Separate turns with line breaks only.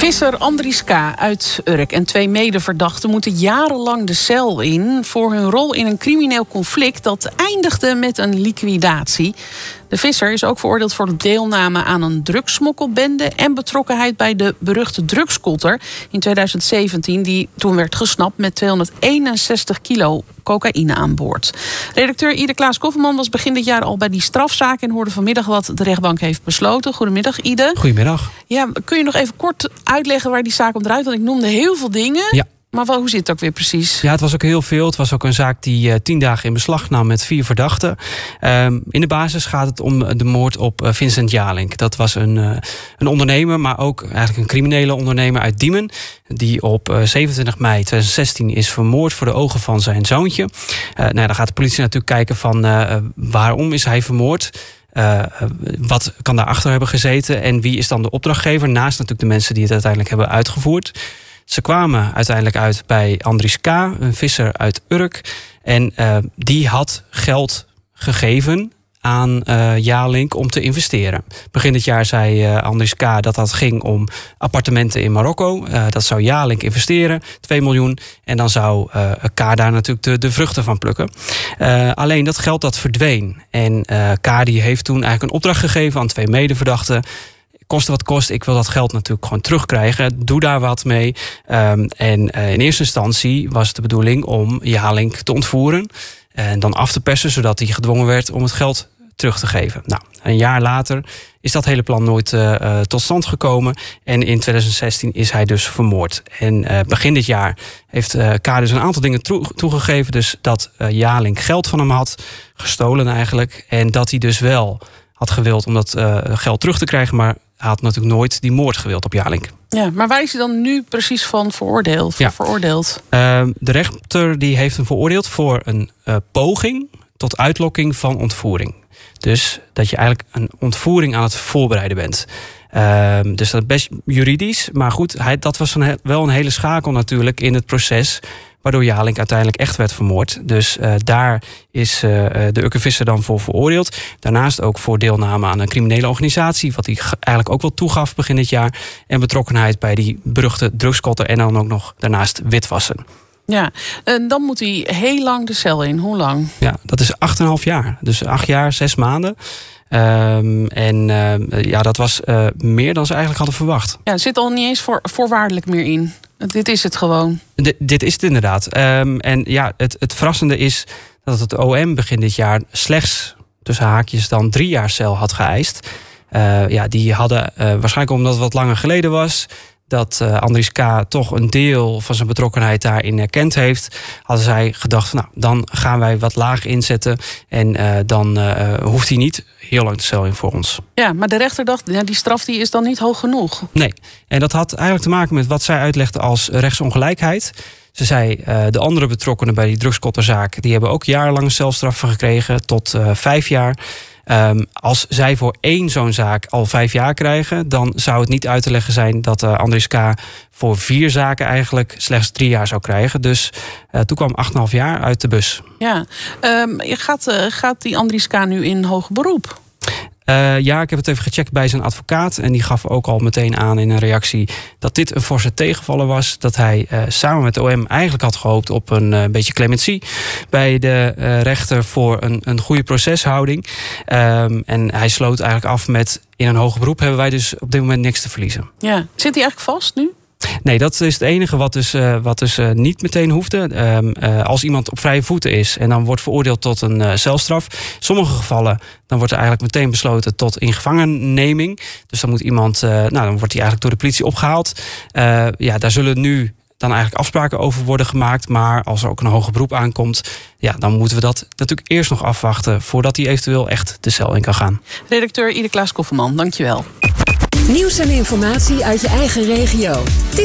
Visser Andries K. uit Urk en 2 medeverdachten moeten jarenlang de cel in voor hun rol in een crimineel conflict dat eindigde met een liquidatie. De visser is ook veroordeeld voor deelname aan een drugssmokkelbende en betrokkenheid bij de beruchte drugskotter in 2017, die toen werd gesnapt met 261 kilo cocaïne aan boord. Redacteur Ide Klaas-Kofferman was begin dit jaar al bij die strafzaak en hoorde vanmiddag wat de rechtbank heeft besloten. Goedemiddag, Ide.
Goedemiddag.
Ja, kun je nog even kort uitleggen waar die zaak om draait? Want ik noemde heel veel dingen.
Ja.
Maar hoe zit het ook weer precies?
Ja, het was ook heel veel. Het was ook een zaak die 10 dagen in beslag nam met 4 verdachten. In de basis gaat het om de moord op Vincent Jalink. Dat was een ondernemer, maar ook eigenlijk een criminele ondernemer uit Diemen, die op 27 mei 2016 is vermoord voor de ogen van zijn zoontje. Dan gaat de politie natuurlijk kijken van waarom is hij vermoord? Wat kan daarachter hebben gezeten? En wie is dan de opdrachtgever? Naast natuurlijk de mensen die het uiteindelijk hebben uitgevoerd. Ze kwamen uiteindelijk uit bij Andries K., een visser uit Urk. En die had geld gegeven aan Jalink om te investeren. Begin dit jaar zei Andries K. dat ging om appartementen in Marokko. Dat zou Jalink investeren, 2 miljoen. En dan zou K. daar natuurlijk de vruchten van plukken. Alleen dat geld dat verdween. En K. die heeft toen eigenlijk een opdracht gegeven aan 2 medeverdachten. Koste wat kost, ik wil dat geld natuurlijk gewoon terugkrijgen. Doe daar wat mee. In eerste instantie was de bedoeling om Jalink te ontvoeren en dan af te persen, zodat hij gedwongen werd om het geld terug te geven. Nou, een jaar later is dat hele plan nooit tot stand gekomen. En in 2016 is hij dus vermoord. En begin dit jaar heeft K. dus een aantal dingen toegegeven. Dus dat Jalink geld van hem had, gestolen eigenlijk. En dat hij dus wel had gewild om dat geld terug te krijgen, maar hij had natuurlijk nooit die moord gewild op Jalink.
Ja, maar waar is hij dan nu precies van veroordeeld?
De rechter die heeft hem veroordeeld voor een poging tot uitlokking van ontvoering. Dus dat je eigenlijk een ontvoering aan het voorbereiden bent. Dus dat is best juridisch. Maar goed, dat was wel een hele schakel natuurlijk in het proces, waardoor Jalink uiteindelijk echt werd vermoord. Dus daar is de Urker visser dan voor veroordeeld. Daarnaast ook voor deelname aan een criminele organisatie, wat hij eigenlijk ook wel toegaf begin dit jaar. En betrokkenheid bij die beruchte drugskotter en dan ook nog daarnaast witwassen. Ja,
en dan moet hij heel lang de cel in. Hoe lang?
Ja, dat is 8,5 jaar. Dus 8 jaar, 6 maanden. Dat was meer dan ze eigenlijk hadden verwacht.
Ja, er zit al niet eens voorwaardelijk meer in. Dit is het gewoon.
Dit is het inderdaad. Het verrassende is dat het OM begin dit jaar slechts tussen haakjes dan 3 jaar cel had geëist. Die hadden waarschijnlijk omdat het wat langer geleden was, dat Andries K. toch een deel van zijn betrokkenheid daarin erkend heeft, hadden zij gedacht, nou, dan gaan wij wat laag inzetten en dan hoeft hij niet heel lang de cel in voor ons.
Ja, maar de rechter dacht, die straf die is dan niet hoog genoeg.
Nee, en dat had eigenlijk te maken met wat zij uitlegde als rechtsongelijkheid. Ze zei, de andere betrokkenen bij die drugskotterzaak, die hebben ook jarenlange celstraffen gekregen, tot 5 jaar. Als zij voor 1 zo'n zaak al 5 jaar krijgen, dan zou het niet uit te leggen zijn dat Andries K. voor 4 zaken eigenlijk slechts 3 jaar zou krijgen. Dus toen kwam 8,5 jaar uit de bus.
Ja, gaat die Andries K. nu in hoger beroep?
Ik heb het even gecheckt bij zijn advocaat. En die gaf ook al meteen aan in een reactie dat dit een forse tegenvaller was. Dat hij samen met de OM eigenlijk had gehoopt op een beetje clementie bij de rechter voor een goede proceshouding. En hij sloot eigenlijk af met, in een hoger beroep hebben wij dus op dit moment niks te verliezen. Ja.
Zit hij eigenlijk vast nu?
Nee, dat is het enige wat dus niet meteen hoefde. Als iemand op vrije voeten is en dan wordt veroordeeld tot een celstraf. In sommige gevallen dan wordt er eigenlijk meteen besloten tot ingevangenneming. Dus dan moet iemand, dan wordt hij eigenlijk door de politie opgehaald. Daar zullen nu dan eigenlijk afspraken over worden gemaakt. Maar als er ook een hoger beroep aankomt, dan moeten we dat natuurlijk eerst nog afwachten voordat hij eventueel echt de cel in kan gaan.
Redacteur Ide Klaas-Kofferman, dankjewel.
Nieuws en informatie uit je eigen regio.